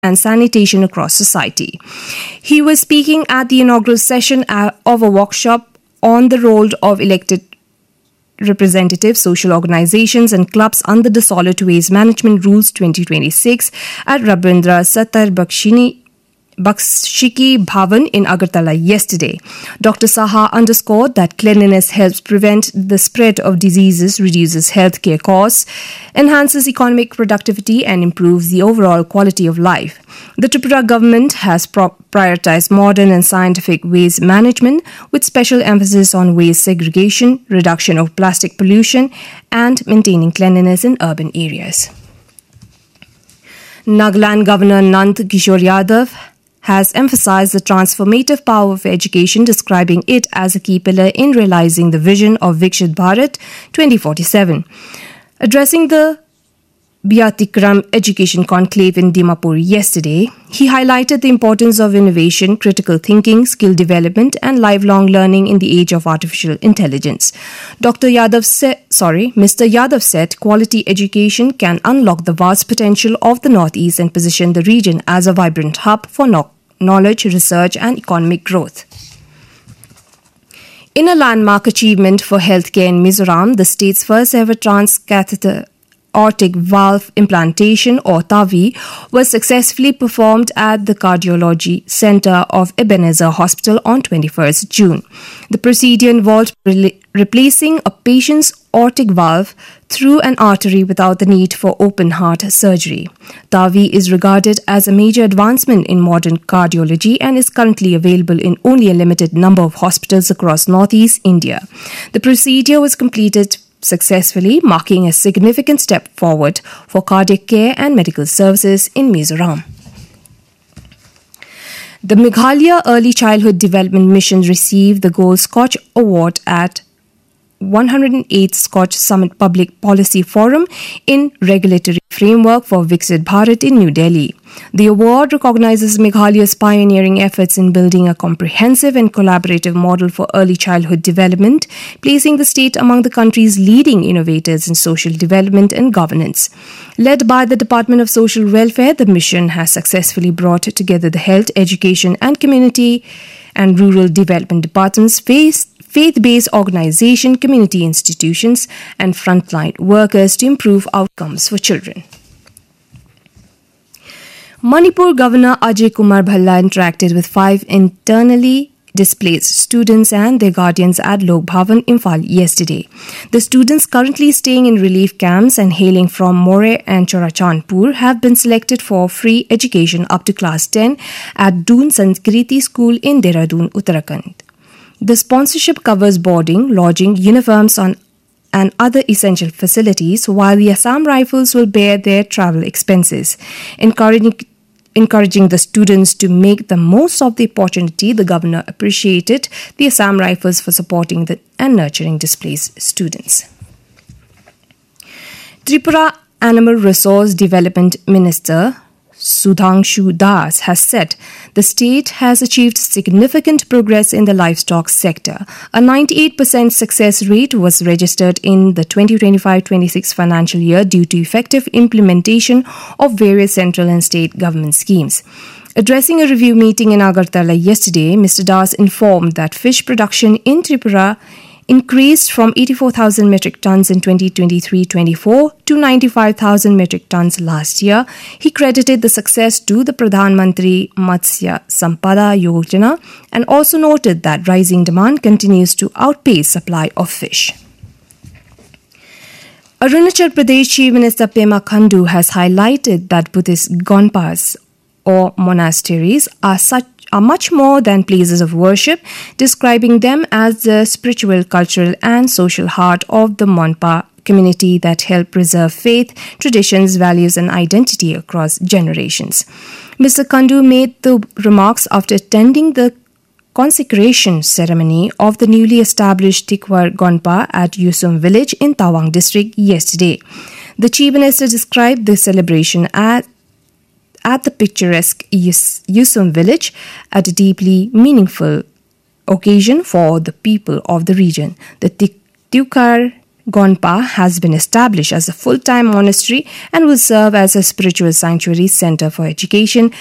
and sanitation across society. He was speaking at the inaugural session of a workshop on the role of elected representative social organizations and clubs under the Solid Waste Management Rules 2026 at Rabindra Satar Bakshiki Bhavan in Agartala yesterday. Dr. Saha underscored that cleanliness helps prevent the spread of diseases, reduces healthcare costs, enhances economic productivity and improves the overall quality of life. The Tripura government has prioritized modern and scientific waste management with special emphasis on waste segregation, reduction of plastic pollution and maintaining cleanliness in urban areas. Nagaland Governor Nand Kishore Yadav has emphasized the transformative power of education, describing it as a key pillar in realizing the vision of Viksit Bharat 2047. Addressing the Byatikram Education Conclave in Dimapur yesterday, he highlighted the importance of innovation, critical thinking, skill development and lifelong learning in the age of artificial intelligence. Mr. Yadav said quality education can unlock the vast potential of the Northeast and position the region as a vibrant hub for knowledge, research and economic growth. In a landmark achievement for healthcare in Mizoram, the state's first ever transcatheter aortic valve implantation or TAVI was successfully performed at the Cardiology Center of Ebenezer Hospital on 21st June. The procedure involved replacing a patient's aortic valve through an artery without the need for open heart surgery. TAVI is regarded as a major advancement in modern cardiology and is currently available in only a limited number of hospitals across northeast India. The procedure was completed successfully, marking a significant step forward for cardiac care and medical services in Mizoram. The Meghalaya Early Childhood Development Mission received the Gold Scotch Award at 108th Scotch Summit Public Policy Forum in Regulatory Framework for Viksit Bharat in New Delhi. The award recognizes Meghalaya's pioneering efforts in building a comprehensive and collaborative model for early childhood development, placing the state among the country's leading innovators in social development and governance. Led by the Department of Social Welfare, the mission has successfully brought together the health, education and community and rural development departments, faith-based organization, community institutions and frontline workers to improve outcomes for children. Manipur Governor Ajay Kumar Bhalla interacted with 5 internally displaced students and their guardians at Lok Bhavan, Imphal yesterday. The students currently staying in relief camps and hailing from More and Chorachandpur have been selected for free education up to class 10 at Doon Sanskriti School in Dehradun, Uttarakhand. The sponsorship covers boarding, lodging, uniforms and other essential facilities, while the Assam Rifles will bear their travel expenses. Encouraging the students to make the most of the opportunity, the governor appreciated the Assam Rifles for supporting and nurturing displaced students. Tripura Animal Resource Development Minister Sudhanshu Das has said the state has achieved significant progress in the livestock sector. A 98% success rate was registered in the 2025-26 financial year due to effective implementation of various central and state government schemes. Addressing a review meeting in Agartala yesterday, Mr. Das informed that fish production in Tripura increased from 84,000 metric tons in 2023-24 to 95,000 metric tons last year. He credited the success to the Pradhan Mantri Matsya Sampada Yojana and also noted that rising demand continues to outpace supply of fish. Arunachal Pradesh Chief Minister Pema Khandu has highlighted that Buddhist gonpas or monasteries are much more than places of worship, describing them as the spiritual, cultural and social heart of the Monpa community that help preserve faith, traditions, values and identity across generations. Mr. Khandu made the remarks after attending the consecration ceremony of the newly established Tikwar Gonpa at Yusum village in Tawang district yesterday. The Chief Minister described the celebration at the picturesque Yusum village at a deeply meaningful occasion for the people of the region. The Tikwar Gonpa has been established as a full-time monastery and will serve as a spiritual sanctuary center for education